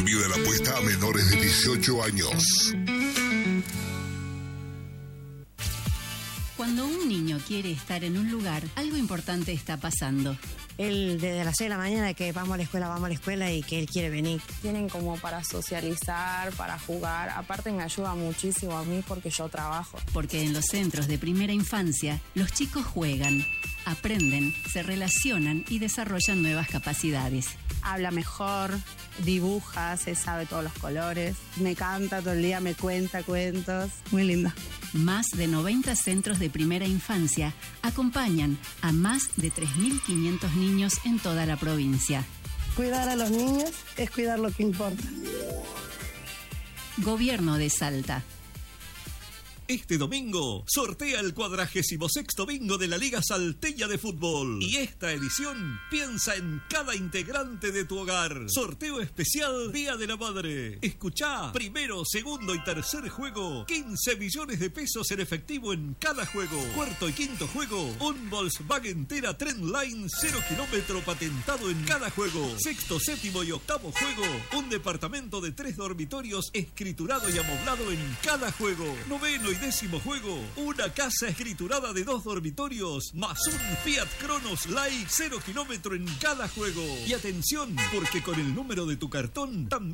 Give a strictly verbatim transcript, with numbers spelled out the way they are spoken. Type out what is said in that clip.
Prohibida la apuesta a menores de dieciocho años. Cuando un niño quiere estar en un lugar, algo importante está pasando. Él desde las seis de la mañana que vamos a la escuela, vamos a la escuela y que él quiere venir. Tienen como para socializar, para jugar. Aparte me ayuda muchísimo a mí porque yo trabajo. Porque en los centros de primera infancia, los chicos juegan, aprenden, se relacionan y desarrollan nuevas capacidades. Habla mejor, dibuja, se sabe todos los colores, me canta todo el día, me cuenta cuentos, muy linda. Más de noventa centros de primera infancia acompañan a más de tres mil quinientos niños en toda la provincia. Cuidar a los niños es cuidar lo que importa. Gobierno de Salta. Este domingo sortea el cuadragésimo sexto bingo de la Liga Salteña de Fútbol. Y esta edición piensa en cada integrante de tu hogar. Sorteo especial Día de la Madre. Escuchá, primero, segundo y tercer juego, quince millones de pesos en efectivo en cada juego. Cuarto y quinto juego, un Volkswagen Tera Trendline cero kilómetro patentado en cada juego. Sexto, séptimo y octavo juego, un departamento de tres dormitorios escriturado y amoblado en cada juego. Noveno y décimo juego, una casa escriturada de dos dormitorios más un Fiat Cronos Light cero kilómetro en cada juego. Y atención, porque con el número de tu cartón también